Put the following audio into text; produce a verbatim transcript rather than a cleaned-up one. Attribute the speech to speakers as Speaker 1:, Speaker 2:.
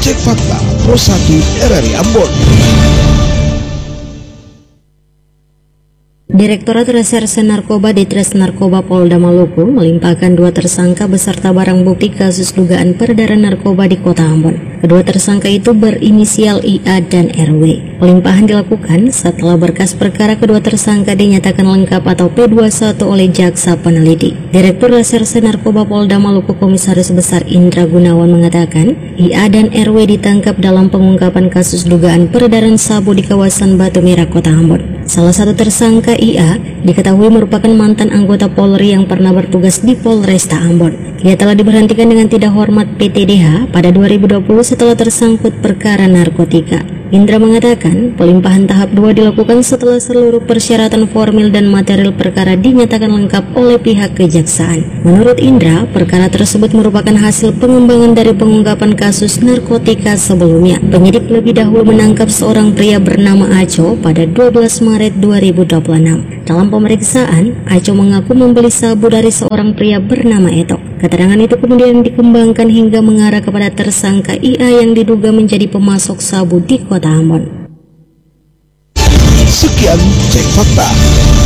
Speaker 1: Cek Fakta Pro satu R R I Ambon.
Speaker 2: Direktorat Reserse Narkoba Ditres Narkoba Polda Maluku melimpahkan dua tersangka beserta barang bukti kasus dugaan peredaran narkoba di Kota Ambon. Kedua tersangka itu berinisial I A dan R W. Pelimpahan dilakukan setelah berkas perkara kedua tersangka dinyatakan lengkap atau P dua puluh satu oleh jaksa peneliti. Direktur Reserse Narkoba Polda Maluku Komisaris Besar Indra Gunawan mengatakan, I A dan R W ditangkap dalam pengungkapan kasus dugaan peredaran sabu di kawasan Batu Merah, Kota Ambon. Salah satu tersangka I A diketahui merupakan mantan anggota Polri yang pernah bertugas di Polresta Ambon. Ia telah diberhentikan dengan tidak hormat P T D H pada dua ribu dua puluh setelah tersangkut perkara narkotika. Indra mengatakan pelimpahan tahap dua dilakukan setelah seluruh persyaratan formil dan material perkara dinyatakan lengkap oleh pihak kejaksaan. Menurut Indra, perkara tersebut merupakan hasil pengembangan dari pengungkapan kasus narkotika sebelumnya. Penyidik lebih dahulu menangkap seorang pria bernama Aco pada dua belas Maret dua ribu dua puluh enam. Dalam pemeriksaan, Aco mengaku membeli sabu dari seorang pria bernama Etok. Keterangan itu kemudian dikembangkan hingga mengarah kepada tersangka I A yang diduga menjadi pemasok sabu di Kota Ambon.
Speaker 1: Sekian Cek Fakta.